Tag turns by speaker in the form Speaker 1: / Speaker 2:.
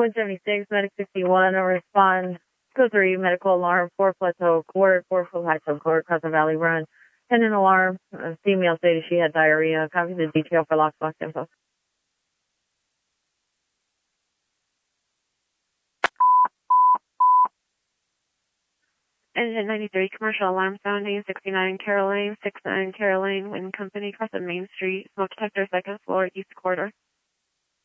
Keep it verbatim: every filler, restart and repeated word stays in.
Speaker 1: Quinn seventy-six, Medic sixty-one, respond. Code three, medical alarm, four Plateau Court, four Full Plateau Court, Crescent Valley Run. Pending alarm, a female stated she had diarrhea. Copy the detail for lockbox info.
Speaker 2: Engine ninety-three, commercial alarm sounding, sixty-nine Carol Lane, sixty-nine Carol Lane, Wind Company, Crescent Main Street, smoke detector, second floor, east quarter.